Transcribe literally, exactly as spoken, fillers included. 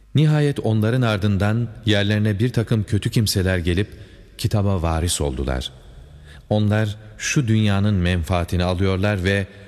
Nihayet onların ardından yerlerine bir takım kötü kimseler gelip kitaba varis oldular. Onlar şu dünyanın menfaatini alıyorlar ve